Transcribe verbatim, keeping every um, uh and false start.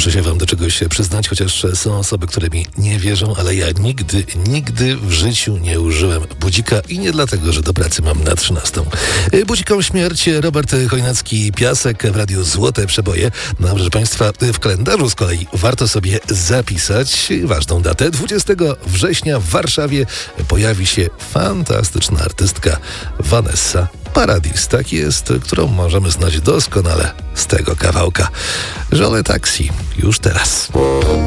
muszę się wam do czegoś przyznać, chociaż są osoby, które mi nie wierzą, ale ja nigdy, nigdy w życiu nie użyłem budzika i nie dlatego, że do pracy mam na trzynastą. Budziką śmierć Robert Chojnacki-Piasek w Radiu Złote Przeboje. No, proszę państwa, w kalendarzu z kolei warto sobie zapisać ważną datę. dwudziestego września w Warszawie pojawi się fantastyczna artystka Vanessa Paradis, tak jest, którą możemy znać doskonale z tego kawałka. Żole taksi już teraz.